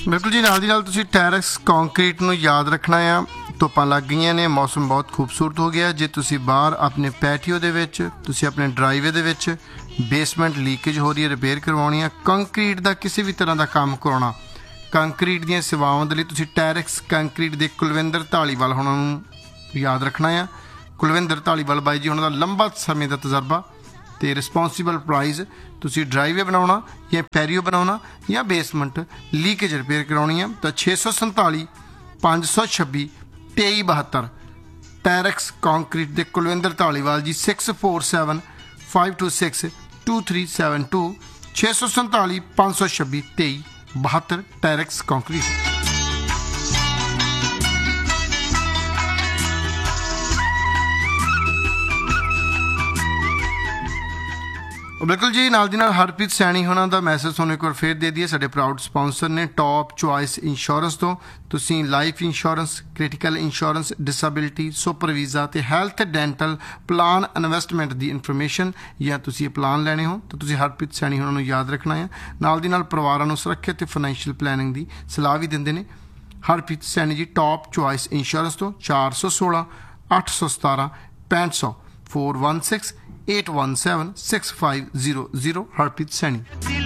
बिल्कुल जी, नाल दी नाल तुसीं टैरेक्स कॉन्क्रीट नूं याद रखना आ। धुप्पां लग गईयां ने, मौसम बहुत खूबसूरत हो गया। जे तुसीं बाहर अपने पैटियो दे विच, तुसीं अपने ड्राइवे दे विच बेसमेंट लीकेज हो रही है, रिपेयर करवाउणी है, कंक्रीट का किसी भी तरह का काम कराउणा, कंक्रीट ਦੀਆਂ ਸੇਵਾਵਾਂ ਦੇ ਲਈ ਤੁਸੀਂ ਟੈਰੈਕਸ ਕੰਕਰੀਟ ਦੇ ਕੁਲਵਿੰਦਰ ਢਾਲੀਵਾਲ ਹੁਣਾਂ ਨੂੰ ਯਾਦ ਰੱਖਣਾ ਆ। ਕੁਲਵਿੰਦਰ ਢਾਲੀਵਾਲ ਬਾਈ ਜੀ ਉਹਨਾਂ ਦਾ ਲੰਬਾ ਸਮੇਂ ਦਾ ਤਜਰਬਾ ਤੇ ਰਿਸਪੌਂਸੀਬਲ ਪ੍ਰਾਈਜ਼। ਤੁਸੀਂ ਡਰਾਈਵੇ ਬਣਾਉਣਾ ਜਾਂ ਪੈਰੀਓ ਬਣਾਉਣਾ ਜਾਂ ਬੇਸਮੈਂਟ ਲੀਕੇਜ ਰਿਪੇਅਰ ਕਰਾਉਣੀ ਆ ਤਾਂ 647 526 2372 ਟੈਰੈਕਸ ਕੰਕਰੀਟ ਦੇ ਕੁਲਵਿੰਦਰ ਢਾਲੀਵਾਲ ਜੀ। 647 526 2372 647 526 2372 ਟੈਰੈਕਸ ਕੰਕਰੀਟ। बिल्कुल जी, नाल दी नाल हरप्रीत सैनी होना दा मैसेज तुहानूं एक बार फिर दे दईए। साडे प्राउड स्पॉन्सर ने टॉप चॉइस इंश्योरेंस तो तुसीं life insurance, critical insurance, disability, super visa ते health dental plan investment the information या तुसीं ये प्लान लैणे हो तो तुसीं हरप्रीत सैनी होना नूं याद रखना है। नाल दी नाल परिवारां नूं सुरੱਖਿਅਤ ते फाइनैंशियल प्लैनिंग दी सलाह भी दिंदे ने। Harpreet Saini ji top choice insurance तो 416 817 6500 416 817 6500 हरप्रीत सैनी।